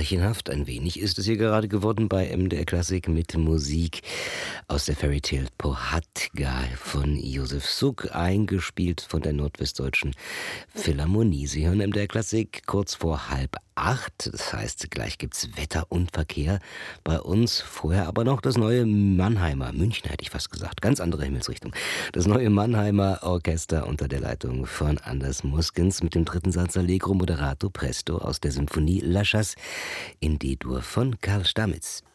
märchenhaft, ein wenig ist es hier gerade geworden bei MDR Klassik mit Musik aus der Fairy Tale Pohatka von Josef Suk, eingespielt von der Nordwestdeutschen Philharmonie. Sie hören MDR Klassik kurz vor 7:30. Das heißt, gleich gibt's Wetter und Verkehr bei uns. Vorher aber noch das neue Mannheimer, Münchner hätte ich fast gesagt, ganz andere Himmelsrichtung. Das neue Mannheimer Orchester unter der Leitung von Anders Muskens mit dem dritten Satz Allegro Moderato Presto aus der Symphonie La Chasse in D-Dur von Karl Stamitz.